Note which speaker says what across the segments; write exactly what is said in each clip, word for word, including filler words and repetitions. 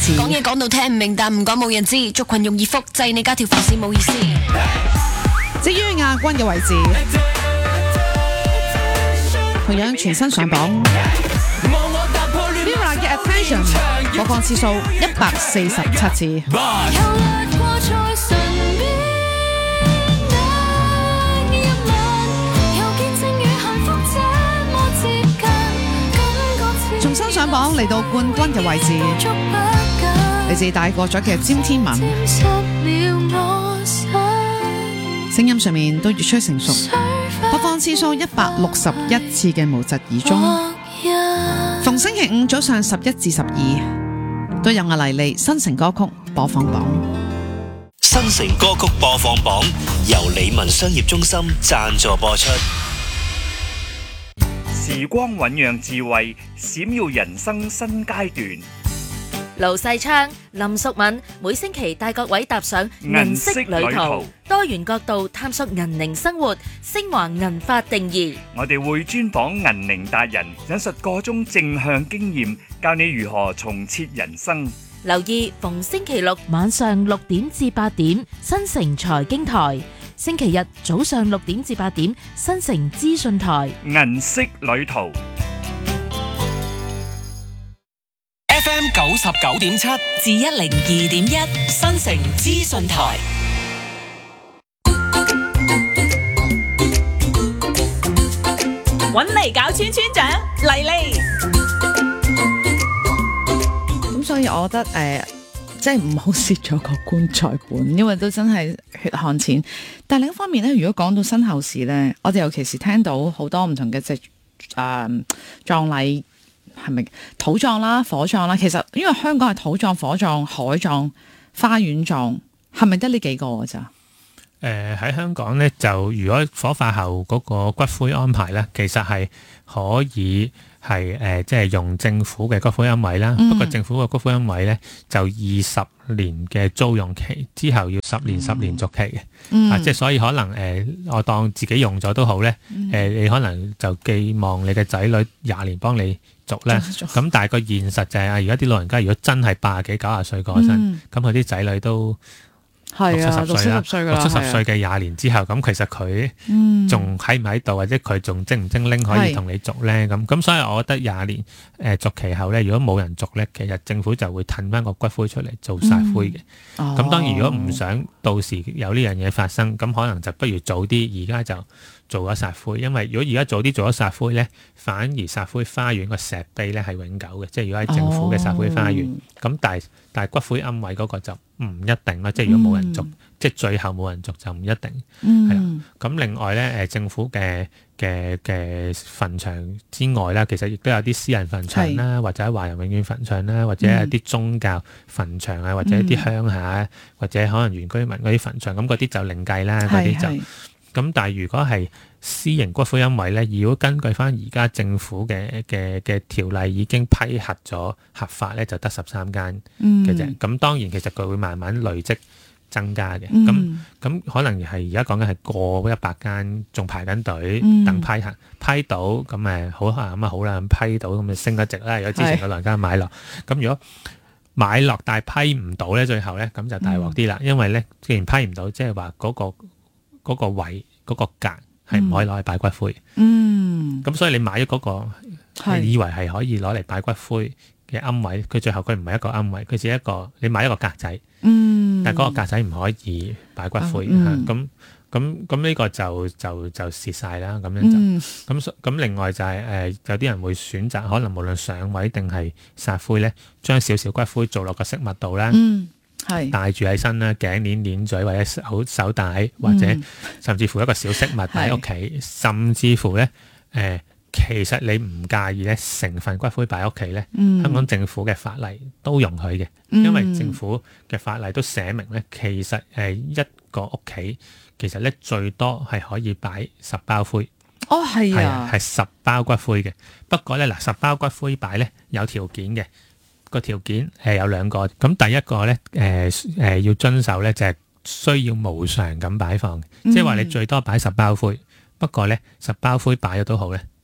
Speaker 1: 講嘢講到聽唔明，但唔講冇人知，族群容易複製，你加條防線冇意思。
Speaker 2: 至於亞軍嘅位置，同樣全新上榜 Mirror 嘅 Attention 播放次數一百四十七次。重新上榜嚟到冠軍嘅位置，嚟自大個咗嘅詹天文，聲音上面都越趨成熟，播放次數一百六十一次嘅無疾而終。逢星期五早上十一至十二都有阿麗麗新城歌曲播放榜。
Speaker 3: 新城歌曲播放榜由李文商業中心贊助播出。
Speaker 4: 時光醞釀智慧，閃耀人生新階段。
Speaker 5: 盧世昌、林淑敏每星期帶各位踏上銀色旅途，多元角度探索銀齡生活，升華銀髮定義。
Speaker 4: 我哋會專訪銀齡達人，引述個中正向經驗，教你如何重設人生。
Speaker 5: 留意逢星期六晚上六點至八點，新城財經台；星期日早上六點至八點，新城資訊台。
Speaker 4: 銀色旅途。
Speaker 6: F M 九十九點七至一零二點一，新城資訊台。
Speaker 7: 搵嚟搞村村長嚟嚟。
Speaker 2: 咁所以我覺得誒、呃，即係唔好蝕咗個棺材本，因為都真係血汗錢。但係另一方面咧，如果講到身後事咧，我哋尤其是聽到好多唔同嘅即係誒葬禮。係咪土葬啦、火葬啦？其實因為香港係土葬、火葬、海葬、花園葬，係咪得呢幾個㗎咋？
Speaker 8: 誒喺香港咧，就如果火化後嗰個骨灰安排咧，其實係可以係誒即係用政府嘅骨灰龕位啦。嗯、不過政府嘅骨灰龕位咧就二十年嘅租用期，之後要十年、嗯、十年續期嘅。嗯、啊，即係所以可能誒、呃，我當自己用咗都好咧。誒、嗯呃，你可能就寄望你嘅仔女廿年幫你續咧。咁但係個現實就係、是、啊，而家啲老人家如果真係八十幾、九十歲過身，咁佢啲仔女都六七十歲啦，六七十歲嘅廿年之後，咁其實佢仲喺唔喺度，或者佢仲精唔精靈可以同你續咧？咁咁，所以我覺得廿年誒續期後咧，如果冇人續咧，其實政府就會褪翻個骨灰出嚟做煞灰嘅。咁、嗯哦、當然，如果唔想到時有呢樣嘢發生，咁可能就不如早啲，而家就做咗煞灰。因為如果而家早啲做咗煞灰咧，反而煞灰花園個石碑咧係永久嘅，即係如果喺政府嘅煞灰花園，咁、哦、但係但係骨灰龕位嗰個就唔一定啦。即係如果冇人續，嗯、即係最後冇人續就唔一定。係啦、嗯，咁另外咧，誒政府嘅嘅嘅墳場之外啦，其實亦都有啲私人墳場啦，是或者華人永遠墳場啦，或者係啲宗教墳場啊，嗯、或者一啲鄉下，或者可能原居民嗰啲墳場，咁嗰啲就另計啦，嗰啲就。咁但係如果係私營骨灰龕位咧，如果根據翻而家政府嘅嘅嘅條例已經批核咗合法咧，就得十三間嘅啫。咁、嗯、當然其實佢會慢慢累積增加嘅。咁咁、嗯、可能係而家講緊係過一百間，仲排緊隊等批核，嗯、批到咁誒好啊，咁啊好啦，批到咁就升得值啦。如果之前個老人家買落，咁是如果買落但係批唔到咧，最後咧咁就大鑊啲啦。嗯、因為咧既然批唔到，即係話嗰個。嗰個位嗰、嗰個格係唔可以攞嚟擺骨灰，嗯，咁所以你買咗嗰、嗰個，你以為係可以攞嚟擺骨灰嘅龕位，佢最後佢唔係一個龕位，佢只係一個你買一個格仔，嗯，但係嗰個格仔唔可以擺骨灰嚇，咁咁咁呢個就就就蝕晒啦，咁樣就，咁咁、嗯、另外就係、是、誒、呃、有啲人會選擇，可能無論上位定係煞灰咧，將少少骨灰做落個飾物度啦。嗯係戴住喺身啦，頸鏈、鏈嘴或者手手帶，或者甚至乎一個小飾物擺喺屋企，是甚至乎咧誒、呃，其實你唔介意咧成份骨灰擺喺屋企咧，嗯、香港政府嘅法例都容許嘅，嗯、因為政府嘅法例都寫明咧，其實誒一個屋企其實咧最多係可以擺十包灰。哦，係啊，係十包骨灰嘅。不過咧嗱，十包骨灰擺咧有條件嘅。個條件係有兩個，咁第一個咧，誒、呃、誒、呃、要遵守咧就係、是、需要無償咁擺放，嗯、即係話你最多擺十包灰，不過咧十包灰擺咗都好咧，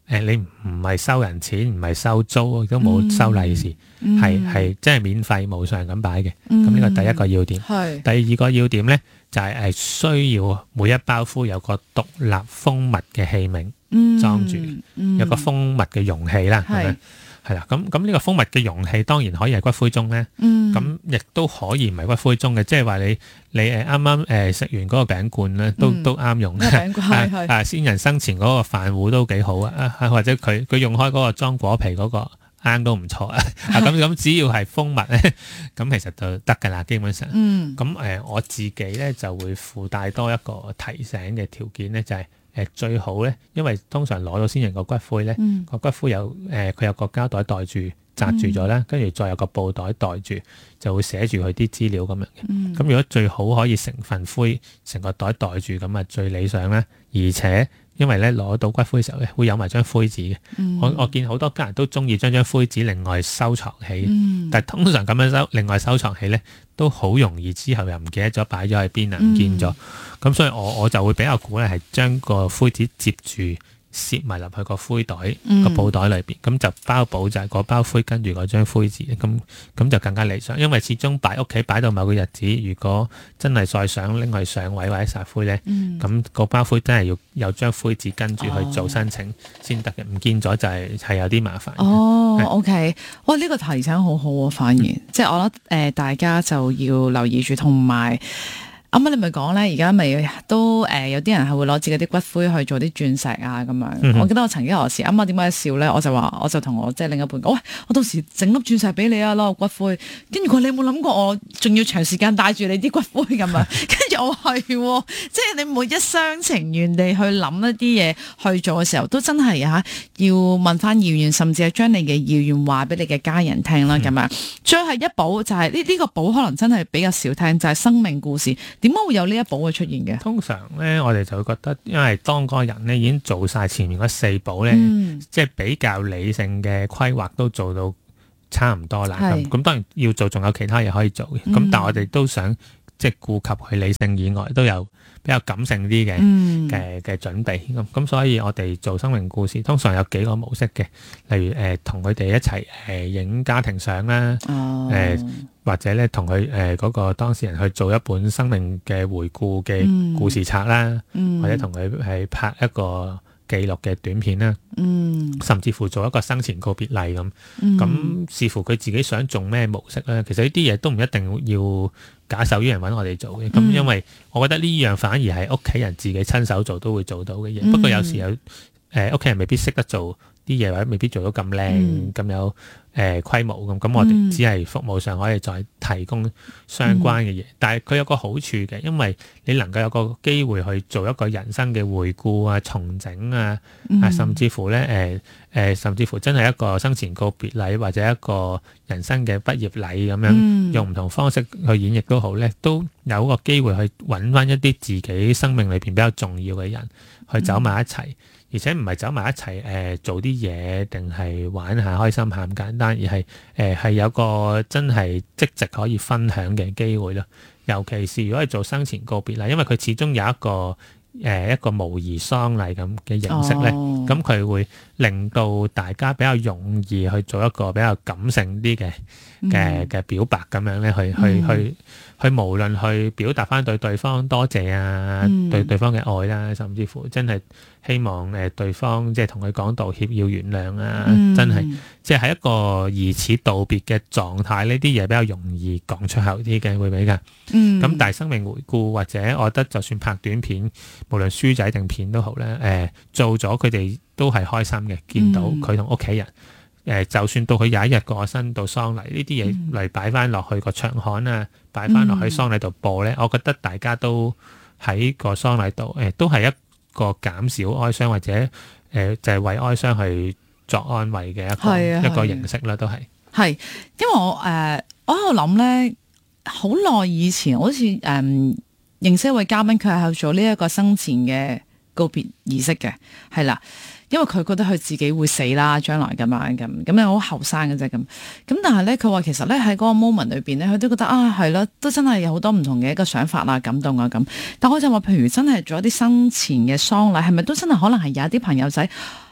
Speaker 8: 誒你唔係收人錢，唔係收租，亦都冇收利是，係係即係免費無償咁擺嘅。咁呢個第一個要點。
Speaker 2: 係
Speaker 8: 第二個要點咧，就係誒需要每一包灰有個獨立封密嘅器皿裝住，有個封密嘅容器啦。係係啦，咁咁呢個封密嘅容器當然可以係骨灰盅咧，咁亦都可以唔係骨灰盅嘅，即係話你你誒啱啱誒食完嗰個餅罐咧，都都啱用嘅。餅罐係係先人生前嗰個飯壺都幾好啊，或者佢佢用開嗰個裝果皮嗰個罌都唔錯啊。咁咁只要係封密咧，咁其實就得㗎啦，基本上。咁誒我自己咧就會附帶多一個提醒嘅條件咧，就係。誒最好咧，因為通常攞到先人個骨灰咧，嗯、個骨灰有誒佢、呃、有個膠袋袋住紮住咗啦，跟住、嗯、再有個布袋袋住，就會寫住佢啲資料咁樣嘅。咁、嗯、如果最好可以成份灰成個袋袋住咁啊，最理想啦。而且因為咧攞到骨灰嘅時候咧，會有埋張灰紙嘅。嗯、我我見好多家人都中意將張灰紙另外收藏起，嗯、但係通常咁樣收另外收藏起咧，都好容易之後又唔記得咗擺咗喺邊啊，唔見咗。咁、嗯、所以我我就會比較鼓勵係將個灰紙接住，攝埋入去個灰袋個、嗯、布袋裏邊，咁就包保就係嗰包灰跟住嗰張灰紙，咁咁就更加理想。因為始終擺屋企擺到某個日子，如果真係再想拎去上位或者撒灰咧，咁嗰、嗯、包灰真係要有張灰紙跟住去做申請先得嘅，唔、哦、見咗就係、是、係有啲麻煩。
Speaker 2: 哦
Speaker 8: 是
Speaker 2: ，OK，哇，呢、這個提醒好好喎，反而、嗯、即係我覺得誒，大家就要留意住，同埋。啱啱你咪講咧，而家咪都誒、呃、有啲人係會攞自己啲骨灰去做啲鑽石啊咁樣。嗯、哼我記得我曾經何時啱啱點解笑咧，我就話我就同我即係另一半講，喂，我到時整粒鑽石俾你啊，攞個骨灰。跟住佢，你有冇諗過我仲要長時間帶住你啲骨灰咁啊？跟住我係，即係你每一廂情願地去諗一啲嘢去做嘅時候，都真係嚇要問翻意願，甚至係將你嘅意願話俾你嘅家人聽啦咁樣。最後一寶就係呢呢個寶可能真係比較少聽，就係、是、生命故事。點解會有呢一寶嘅出現嘅？通常咧，我哋就會覺得，因為當個人咧已經做晒前面嗰四寶咧，嗯、即係比較理性嘅規劃都做到差唔多啦。咁咁是當然要做，仲有其他嘢可以做嘅。咁、嗯、但係我哋都想即係顧及佢理性以外，都有比較感性啲嘅嘅嘅準備。咁咁所以我哋做生命故事，通常有幾個模式嘅，例如誒同佢哋一齊誒影家庭相啦，誒、哦。呃或者咧，同佢誒嗰個當事人去做一本生命嘅回顧嘅故事冊啦，嗯、或者同佢係拍一個記錄嘅短片啦，嗯、甚至乎做一個生前告別禮咁。咁、嗯、視乎佢自己想做咩模式咧。其實呢啲嘢都唔一定要假手於人揾我哋做嘅。咁、嗯、因為我覺得呢樣反而係屋企人自己親手做都會做到嘅嘢。嗯、不過有時有誒屋企人未必識得做啲嘢，或者未必做到咁靚咁有。誒、呃、規模咁，咁我哋只係服務上可以再提供相關嘅嘢，嗯、但係佢有個好處嘅，因為你能夠有個機會去做一個人生嘅回顧啊、重整啊，嗯、啊甚至乎咧誒誒，甚至乎真係一個生前告別禮或者一個人生嘅畢業禮咁樣，嗯、用唔同方式去演繹都好咧，都有一個機會去揾翻一啲自己生命裏邊比較重要嘅人去走埋一齊。嗯而且唔係走埋一齊誒、呃、做啲嘢，定係玩下開心下咁簡單，而係誒係有個真係即席可以分享嘅機會咯。尤其是如果係做生前告別啦，因為佢始終有一個誒、呃、一個模擬喪禮咁嘅形式咧，咁佢、哦、會令到大家比較容易去做一個比較感性啲嘅嘅嘅表白咁樣咧，去去、嗯、去。去無論去表達翻對對方多謝啊，嗯、對對方嘅愛啦，甚至乎真係希望誒對方即係同佢講道歉要原諒啊，嗯、真係即係喺一個疑似道別嘅狀態，呢啲嘢比較容易講出口啲嘅會比較。咁、嗯、但係生命回顧或者我覺得就算拍短片，無論書仔定片都好咧，誒、呃、做咗佢哋都係開心嘅，見到佢同屋企人。誒、呃，就算到佢有一日過身到喪禮，呢啲嘢嚟擺翻落去個場刊啊，擺翻落去喪禮度播咧，嗯、我覺得大家都喺個喪禮度誒、呃，都係一個減少哀傷或者誒、呃，就係、是、為哀傷去作安慰嘅一個、啊、一個形式啦，都係。係，因為我誒、呃，我喺度諗咧，好耐以前，好似誒、呃、認識一位嘉賓，佢係去做呢一個生前嘅告別儀式嘅，係啦。因為佢覺得佢自己會死啦，將來咁樣咁，咁又好後生嘅啫咁。咁但係咧，佢話其實咧喺嗰個 moment 裏邊咧，佢都覺得啊係咯，都真係有好多唔同嘅一個想法啊、感動啊咁。但我就話，譬如真係做一啲生前嘅喪禮，係咪都真係可能係有一啲朋友仔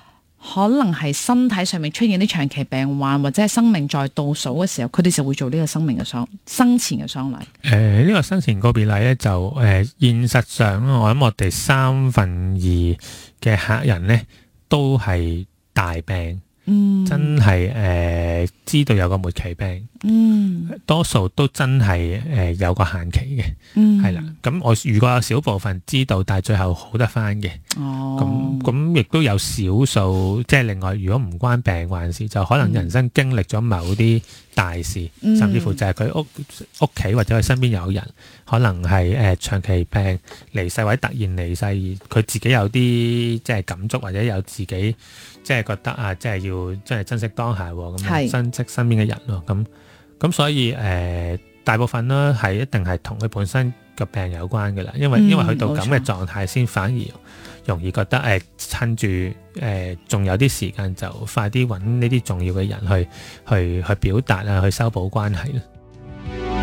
Speaker 2: 可能係身體上面出現啲長期病患，或者係生命在倒數嘅時候，佢哋就會做呢個生命嘅喪生前嘅喪禮。
Speaker 8: 誒、呃，呢、這個生前告別禮咧就誒、呃，現實上我諗我哋三分二嘅客人咧都係大病。嗯，真係誒、呃、知道有個末期病，嗯，多數都真係誒、呃、有個限期嘅，嗯，係啦。咁我如果有少部分知道，但係最後好得翻嘅，哦，咁咁亦都有少數，即係另外如果唔關病患事，就可能人生經歷咗某啲大事，嗯、甚至乎就係佢屋屋企或者佢身邊有人，可能係誒、呃、長期病離世或者突然離世，佢自己有啲即係感觸或者有自己。即係覺得啊，即係要真係珍惜當下喎，咁珍惜身邊嘅人咯，咁咁所以誒、呃、大部分咧係一定係同佢本身個病有關嘅啦，因為、嗯、因為去到咁嘅狀態先反而容易覺得誒、呃、趁住誒仲有啲時間就快啲揾呢啲重要嘅人去去去表達啊，去修補關係啦。